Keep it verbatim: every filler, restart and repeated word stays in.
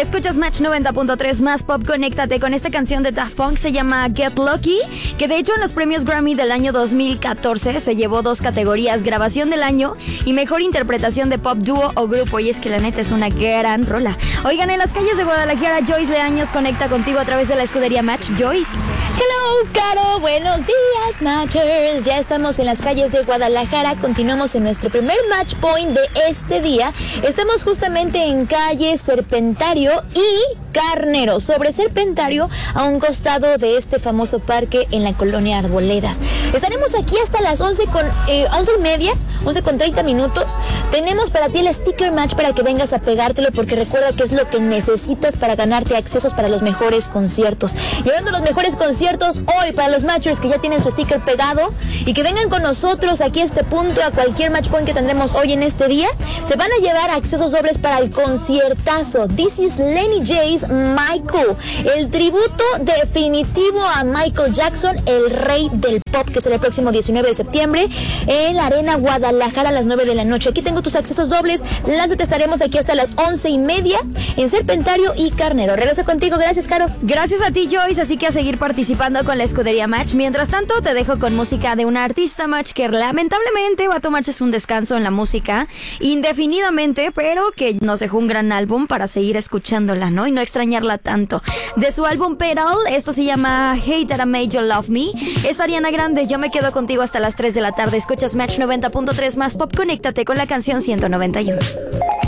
Escuchas Match noventa punto tres más pop. Conéctate con esta canción de Daft Punk, se llama Get Lucky, que de hecho en los premios Grammy del año dos mil catorce se llevó dos categorías: grabación del año y mejor interpretación de pop, dúo o grupo. Y es que la neta es una gran rola. Oigan, en las calles de Guadalajara, Joyce Leaños conecta contigo a través de la escudería Match. Joyce. Hello, Caro, buenos días, Matchers. Ya estamos en las calles de Guadalajara. Continuamos en nuestro primer Match Point de este día. Estamos justamente en calle Serpentario y Carnero, sobre Serpentario, a un costado de este famoso parque en la colonia Arboledas. Estaremos aquí hasta las once con eh, once y media, once con treinta minutos. Tenemos para ti el sticker match para que vengas a pegártelo, porque recuerda que es lo que necesitas para ganarte accesos para los mejores conciertos. Llevando los mejores conciertos hoy para los matchers que ya tienen su sticker pegado y que vengan con nosotros aquí a este punto, a cualquier match point que tendremos hoy en este día. Se van a llevar accesos dobles para el conciertazo This is Lenny J's Michael, el tributo definitivo a Michael Jackson, el rey del pop, que será el próximo diecinueve de septiembre en la Arena Guadalajara a las nueve de la noche. Aquí tengo tus accesos dobles, lánzate, estaremos aquí hasta las once y media en Serpentario y Carnero. Regreso contigo, gracias, Caro. Gracias a ti, Joyce, así que a seguir participando con la escudería Match. Mientras tanto, te dejo con música de una artista, Match, que lamentablemente va a tomarse un descanso en la música indefinidamente, pero que nos dejó un gran álbum para seguir escuchándola, ¿no? Y no extrañarla tanto. De su álbum Petal, esto se llama Hate That I Made You Love Me. Es Ariana Grande. Yo me quedo contigo hasta las tres de la tarde. Escuchas Match noventa punto tres más pop. Conéctate con la canción ciento noventa y uno.